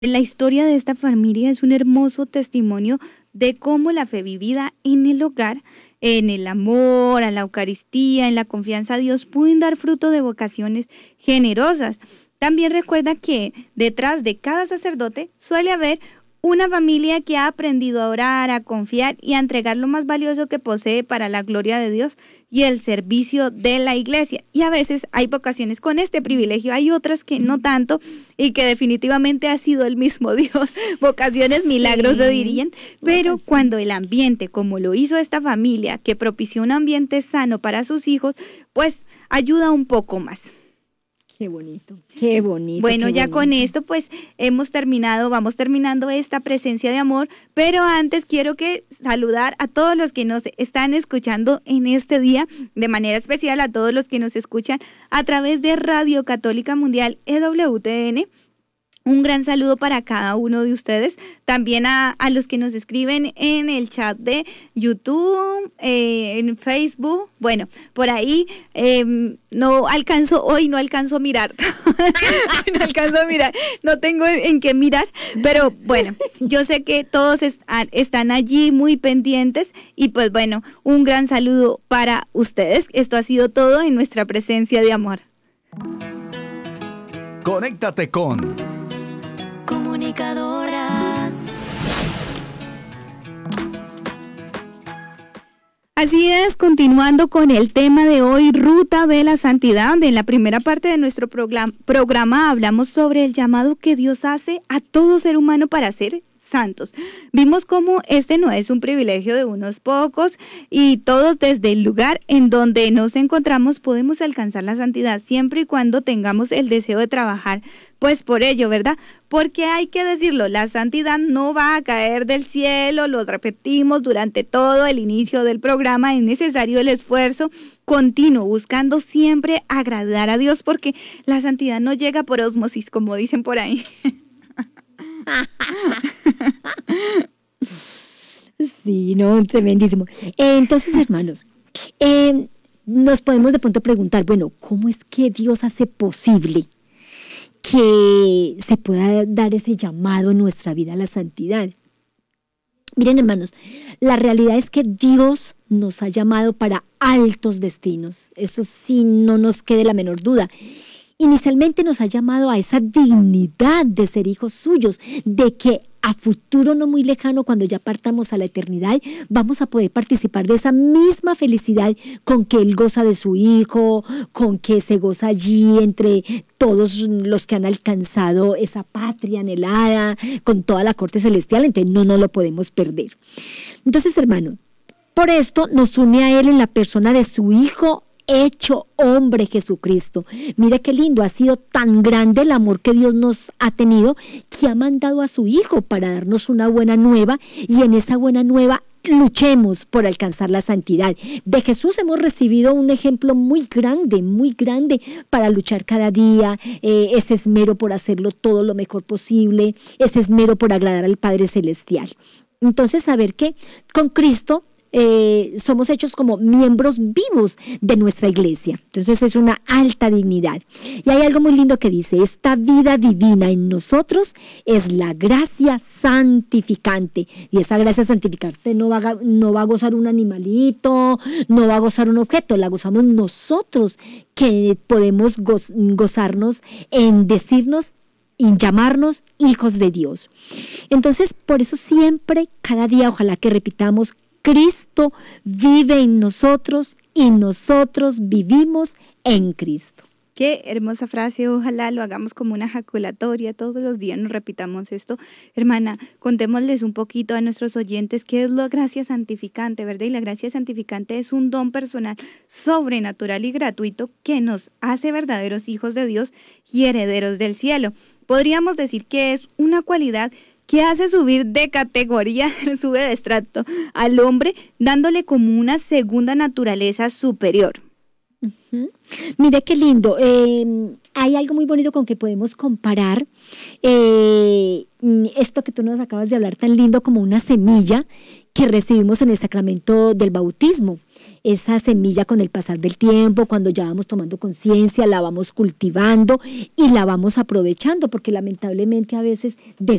La historia de esta familia es un hermoso testimonio de cómo la fe vivida en el hogar, en el amor, a la Eucaristía, en la confianza a Dios, pueden dar fruto de vocaciones generosas. También recuerda que detrás de cada sacerdote suele haber una familia que ha aprendido a orar, a confiar y a entregar lo más valioso que posee para la gloria de Dios y el servicio de la iglesia. Y a veces hay vocaciones con este privilegio, hay otras que no tanto y que definitivamente ha sido el mismo Dios. Vocaciones milagros se dirían, pero cuando el ambiente, como lo hizo esta familia, que propició un ambiente sano para sus hijos, pues ayuda un poco más. Qué bonito, qué bonito. Bueno, qué ya bonito. con esto pues vamos terminando esta presencia de amor, pero antes quiero saludar a todos los que nos están escuchando en este día, de manera especial a todos los que nos escuchan a través de Radio Católica Mundial EWTN. Un gran saludo para cada uno de ustedes, también a los que nos escriben en el chat de YouTube, en Facebook. Bueno, por ahí no alcanzo a mirar, no tengo en qué mirar, pero bueno, yo sé que todos están allí muy pendientes y pues bueno, un gran saludo para ustedes. Esto ha sido todo en nuestra presencia de amor. Conéctate con Comunicadoras. Así es, continuando con el tema de hoy, Ruta de la Santidad. En la primera parte de nuestro programa hablamos sobre el llamado que Dios hace a todo ser humano para ser santos. Vimos cómo este no es un privilegio de unos pocos y todos desde el lugar en donde nos encontramos podemos alcanzar la santidad siempre y cuando tengamos el deseo de trabajar pues por ello, ¿verdad? Porque hay que decirlo, la santidad no va a caer del cielo, lo repetimos durante todo el inicio del programa, es necesario el esfuerzo continuo, buscando siempre agradar a Dios porque la santidad no llega por ósmosis, como dicen por ahí. Sí, no, tremendísimo. Entonces, hermanos, nos podemos de pronto preguntar, bueno, ¿cómo es que Dios hace posible que se pueda dar ese llamado en nuestra vida a la santidad? Miren, hermanos, la realidad es que Dios nos ha llamado para altos destinos. Eso sí, no nos quede la menor duda. Inicialmente nos ha llamado a esa dignidad de ser hijos suyos, de que a futuro no muy lejano, cuando ya partamos a la eternidad, vamos a poder participar de esa misma felicidad con que Él goza de su Hijo, con que se goza allí entre todos los que han alcanzado esa patria anhelada, con toda la corte celestial. Entonces no nos lo podemos perder. Entonces, hermano, por esto nos une a Él en la persona de su Hijo hecho hombre, Jesucristo. Mira qué lindo, ha sido tan grande el amor que Dios nos ha tenido, que ha mandado a su Hijo para darnos una buena nueva, y en esa buena nueva luchemos por alcanzar la santidad. De Jesús hemos recibido un ejemplo muy grande para luchar cada día, ese esmero por hacerlo todo lo mejor posible, ese esmero por agradar al Padre Celestial. Entonces, saber que con Cristo somos hechos como miembros vivos de nuestra iglesia. Entonces es una alta dignidad. Y hay algo muy lindo que dice: esta vida divina en nosotros es la gracia santificante. Y esa gracia santificante no va a gozar un animalito, no va a gozar un objeto, la gozamos nosotros, que podemos gozarnos en decirnos y llamarnos hijos de Dios. Entonces, por eso siempre, cada día, ojalá que repitamos: Cristo vive en nosotros y nosotros vivimos en Cristo. Qué hermosa frase, ojalá lo hagamos como una ejaculatoria, todos los días nos repitamos esto. Hermana, contémosles un poquito a nuestros oyentes qué es la gracia santificante, ¿verdad? Y la gracia santificante es un don personal, sobrenatural y gratuito que nos hace verdaderos hijos de Dios y herederos del cielo. Podríamos decir que es una cualidad que hace subir de categoría, sube de estrato al hombre, dándole como una segunda naturaleza superior. Uh-huh. Mire qué lindo. Hay algo muy bonito con que podemos comparar esto que tú nos acabas de hablar, tan lindo como una semilla que recibimos en el sacramento del bautismo. Esa semilla con el pasar del tiempo, cuando ya vamos tomando conciencia, la vamos cultivando y la vamos aprovechando, porque lamentablemente a veces